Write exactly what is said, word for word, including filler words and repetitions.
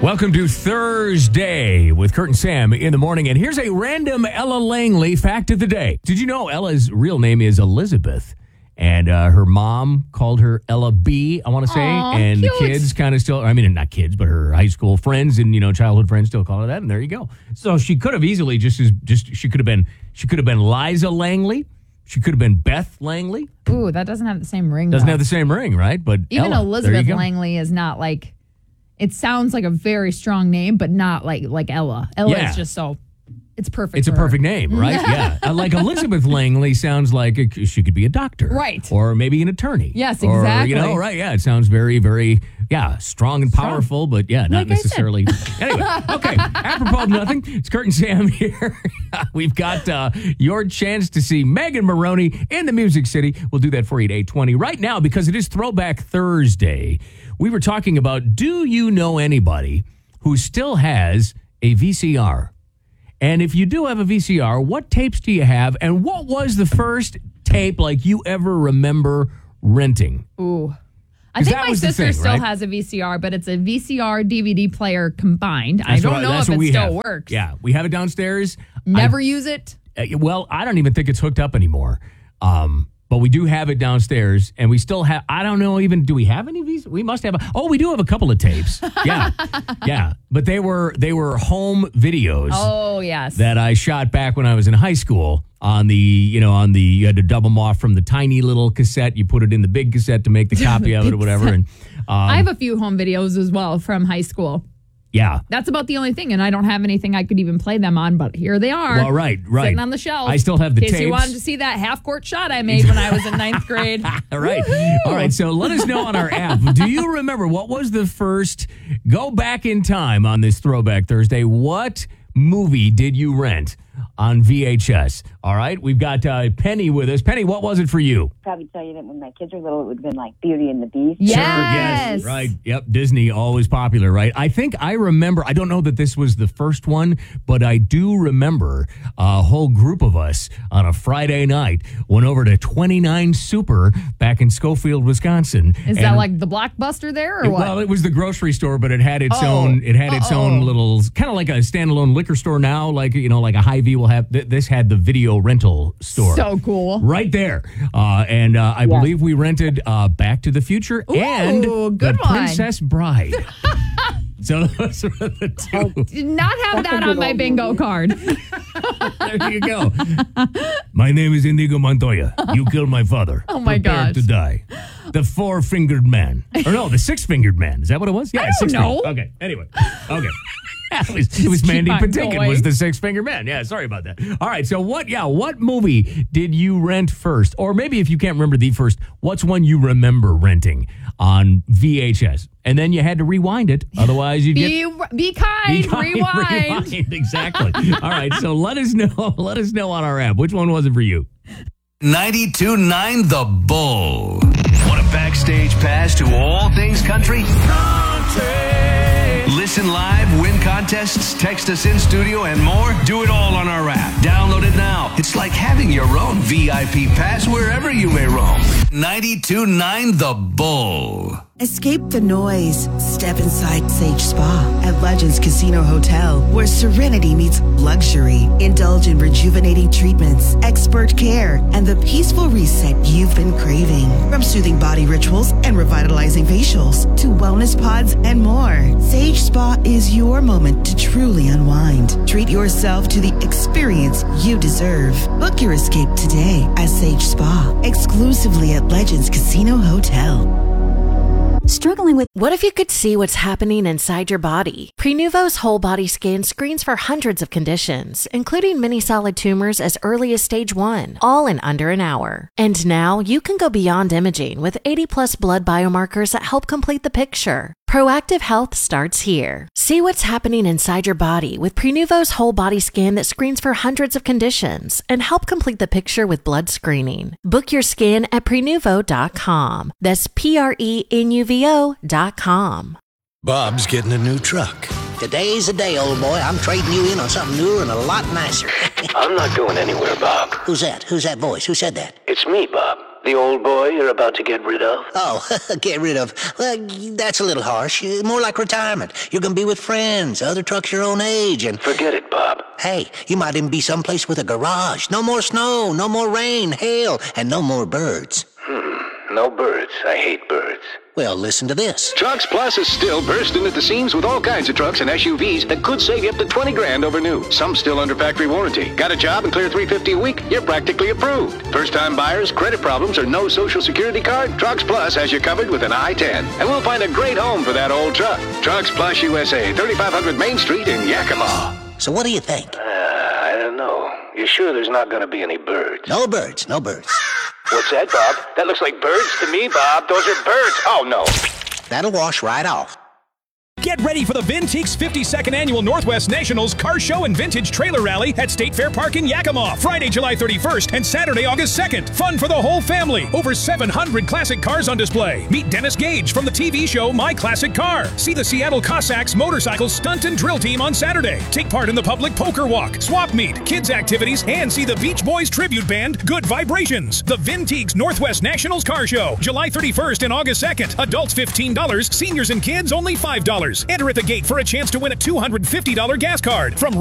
Welcome to Thursday with Kurt and Sam in the morning. And here's a random Ella Langley fact of the day. Did you know Ella's real name is Elizabeth? And uh, her mom called her Ella B, I want to say. Aww, and cute. the kids kind of still, I mean, not kids, but her high school friends and, you know, childhood friends still call her that. And there you go. So she could have easily just, as just she could have been, she could have been Liza Langley. She could have been Beth Langley. Ooh, that doesn't have the same ring. Doesn't though. have the same ring, right? But Even Ella, Elizabeth Langley is not like, it sounds like a very strong name, but not like like Ella. Ella Yeah. is just so, it's perfect. It's a for her. perfect name, right? Yeah. Uh, Like Elizabeth Langley sounds like a, she could be a doctor. Right. Or maybe an attorney. Yes, Or, exactly. you know, right. Yeah. It sounds very, very, yeah, strong and Strong. powerful, but yeah, not Like I said. necessarily. Anyway, okay. Apropos of nothing, it's Kurt and Sam here. We've got uh, your chance to see Megan Maroney in the Music City. We'll do that for you at eight twenty. Right now, because it is Throwback Thursday, we were talking about, do you know anybody who still has a V C R? And if you do have a V C R, what tapes do you have? And what was the first tape like you ever remember renting? Ooh. I 'Cause think that my was the sister thing, still right? has a V C R, but it's a V C R D V D player combined. I That's don't what- know that's if what it we still have. works. Yeah, we have it downstairs. Never use it. I, uh, well, I don't even think it's hooked up anymore. Um, but we do have it downstairs, and we still have, I don't know even, do we have any of these? We must have, a, oh, we do have a couple of tapes. Yeah, yeah. But they were they were home videos. Oh, yes. That I shot back when I was in high school on the, you know, on the, you had to dub them off from the tiny little cassette. You put it in the big cassette to make the copy of it or whatever. And um, I have a few home videos as well from high school. yeah. That's about the only thing, and I don't have anything I could even play them on, but here they are. Well, right, right. Sitting on the shelf. I still have the in case tapes. you wanted to see that half-court shot I made when I was in ninth grade. All right. All right. So let us know on our app. Do you remember what was the first, go back in time on this Throwback Thursday, what movie did you rent on V H S? All right. We've got uh, Penny with us. Penny, what was it for you? Probably tell you that when my kids were little, it would have been like Beauty and the Beast. Yes. Sure, yes. Right. Yep. Disney, always popular, right? I think I remember, I don't know that this was the first one, but I do remember a whole group of us on a Friday night went over to twenty-nine Super back in Schofield, Wisconsin. Is and- that like the Blockbuster there or It- what? Well, it was the grocery store, but it had its Oh. own. It had its Uh-oh. own little, kind of like a standalone liquor store now, like you know, like a Hy-Vee will have. Th- this had the video rental store, So cool. right there. Uh, and uh, I believe we rented uh, Back to the Future and good The one. Princess Bride. So those were the two. Did not have That's a that good on my old bingo movie. card. There you go. My name is Indigo Montoya. You killed my father. Oh, my Prepare gosh. to die. The four-fingered man. Or no, the six-fingered man. Is that what it was? Yeah, I don't six know. fingered. Okay. Anyway. Okay. it was, it was keep Mandy on Patinkin going. was the six-fingered man. Yeah, sorry about that. All right. So what, yeah, what movie did you rent first? Or maybe if you can't remember the first, what's one you remember renting on V H S? And then you had to rewind it. Otherwise, you'd get... Be, be kind, Be kind, rewind. rewind. Exactly. All right. So let us know. Let us know on our app. Which one was it for you? ninety-two point nine The Bull. Want a backstage pass to all things country? Listen live, win contests, text us in studio, and more? Do it all on our app. Download it now. It's like having your own V I P pass wherever you may roam. ninety-two point nine The Bull. Escape the noise. Step inside Sage Spa at Legends Casino Hotel, where serenity meets luxury. Indulge in rejuvenating treatments, expert care, and the peaceful reset you've been craving. From soothing body rituals and revitalizing facials to wellness pods and more, Sage Spa is your moment to truly unwind. Treat yourself to the experience you deserve. Book your escape today at Sage Spa, exclusively at Legends Casino Hotel. Struggling with what if you could see what's happening inside your body? Prenuvo's whole body scan screens for hundreds of conditions, including many solid tumors as early as stage one, all in under an hour. And now you can go beyond imaging with eighty plus blood biomarkers that help complete the picture. Proactive health starts here. See what's happening inside your body with Prenuvo's whole body scan that screens for hundreds of conditions and help complete the picture with blood screening. Book your scan at Prenuvo dot com. That's P R E N U V O dot com. Bob's getting a new truck. Today's the day, old boy. I'm trading you in on something newer and a lot nicer. I'm not going anywhere, Bob. Who's that? Who's that voice? Who said that? It's me, Bob. The old boy you're about to get rid of? Oh, get rid of. Well, that's a little harsh. More like retirement. You're going to be with friends, other trucks your own age, and... Forget it, Bob. Hey, you might even be someplace with a garage. No more snow, no more rain, hail, and no more birds. Hmm, no birds. I hate birds. Well, listen to this. Trucks Plus is still bursting at the seams with all kinds of trucks and S U Vs that could save you up to twenty grand over new. Some still under factory warranty. Got a job and clear three hundred fifty dollars a week? You're practically approved. First-time buyers, credit problems, or no social security card? Trucks Plus has you covered with an I ten. And we'll find a great home for that old truck. Trucks Plus U S A, thirty-five hundred Main Street in Yakima. So what do you think? Uh, I don't know. You sure there's not going to be any birds? No birds, no birds. What's that, Bob? That looks like birds to me, Bob. Those are birds. Oh, no. That'll wash right off. Get ready for the Vinteeks fifty-second Annual Northwest Nationals Car Show and Vintage Trailer Rally at State Fair Park in Yakima, Friday, July thirty-first and Saturday, August second. Fun for the whole family. Over seven hundred classic cars on display. Meet Dennis Gage from the T V show My Classic Car. See the Seattle Cossacks motorcycle stunt and drill team on Saturday. Take part in the public poker walk, swap meet, kids activities, and see the Beach Boys tribute band Good Vibrations. The Vinteeks Northwest Nationals Car Show, July thirty-first and August second. Adults fifteen dollars, seniors and kids only five dollars. Enter at the gate for a chance to win a two hundred fifty dollars gas card from